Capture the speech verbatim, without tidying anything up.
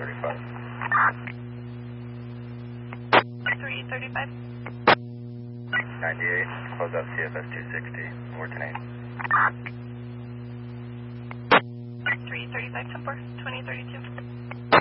thirty-five. three thirty-five. ninety-eight, close out C F S two sixty, working eight. three thirty-five, ten four, twenty thirty-two.